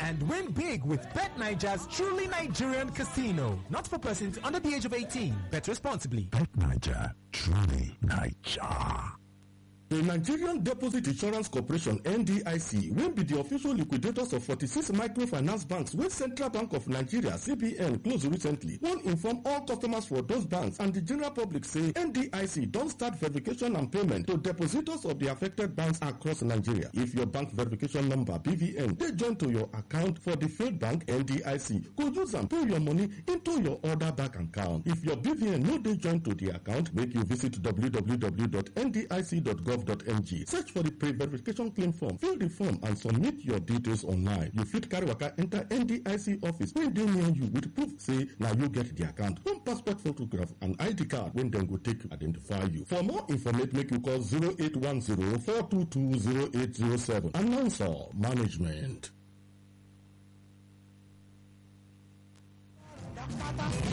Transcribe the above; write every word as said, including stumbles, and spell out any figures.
and win big with BetNiger's truly Nigerian casino. Not for persons under the age of eighteen. Bet responsibly. BetNiger, truly Niger. The Nigerian Deposit Insurance Corporation N D I C will be the official liquidators of forty-six microfinance banks wey Central Bank of Nigeria C B N close recently. One inform all customers for those banks and the general public say N D I C don start verification and payment to depositors of the affected banks across Nigeria. If your bank verification number B V N dey join to your account for the failed bank, N D I C go use am pay your money into your other bank account. If your B V N no dey join to the account, make you visit w w w dot n d i c dot gov dot n g. Search for the pre-verification claim form, fill the form and submit your details online. You fit carry waka enter N D I C office wey dey near you with proof say na you get the account, one passport photograph and I D card wey dem go take identify you. For more information, make you call zero eight one zero, four two two, zero eight zero seven. Announcer Management.